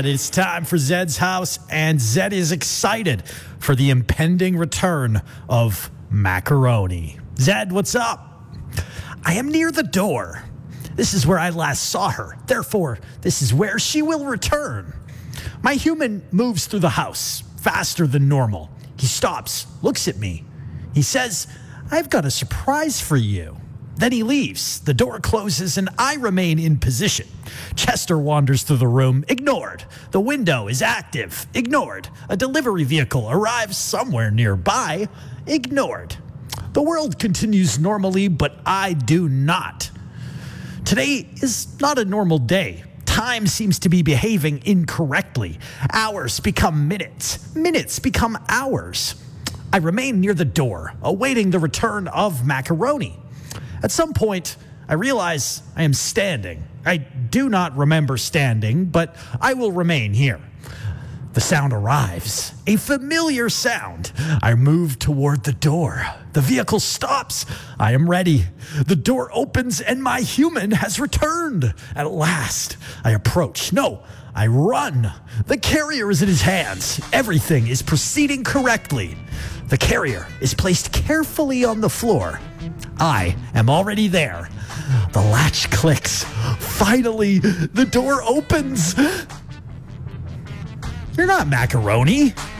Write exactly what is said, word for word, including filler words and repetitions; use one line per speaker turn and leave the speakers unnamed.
right, it's time for Zed's house, and Zed is excited for the impending return of Macaroni. Zed, what's up? I am near the door. This is where I last saw her. Therefore, this is where she will return. My human moves through the house faster than normal. He stops, looks at me. He says, I've got a surprise for you. Then he leaves. The door closes and I remain in position. Chester wanders through the room, ignored. The window is active, ignored. A delivery vehicle arrives somewhere nearby, ignored. The world continues normally, but I do not. Today is not a normal day. Time seems to be behaving incorrectly. Hours become minutes. Minutes become hours. I remain near the door, awaiting the return of Macaroni. At some point, I realize I am standing. I do not remember standing, but I will remain here. The sound arrives, a familiar sound. I move toward the door. The vehicle stops. I am ready. The door opens and my human has returned. At last, I approach. No, I run. The carrier is in his hands. Everything is proceeding correctly. The carrier is placed carefully on the floor. I am already there. The latch clicks. Finally, the door opens. You're not Macaroni.